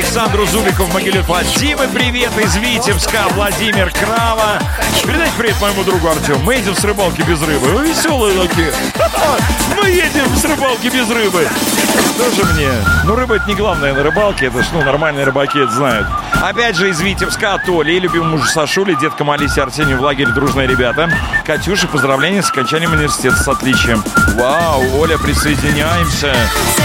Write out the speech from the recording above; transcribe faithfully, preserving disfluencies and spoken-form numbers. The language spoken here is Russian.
Александру Зубику в Могилев. Дима, привет из Витебска. Владимир Крава. Передайте привет моему другу Артему. Мы едем с рыбалки без рыбы. Вы веселые такие. Мы едем с рыбалки без рыбы. Тоже мне. Ну, рыба — это не главное на рыбалке. Это ж, ну, нормальные рыбаки это знают. Опять же из Витебска от Оли, любимому мужу Сашули, деткам Алисе, Арсению в лагере «Дружные ребята». Катюше, поздравления с окончанием университета с отличием. Вау, Оля, присоединяемся.